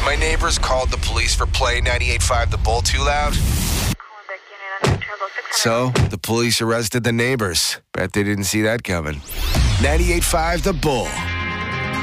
My neighbors called the police for playing 98.5 The Bull too loud. So, the police arrested the neighbors. Bet they didn't see that coming. 98.5 The Bull.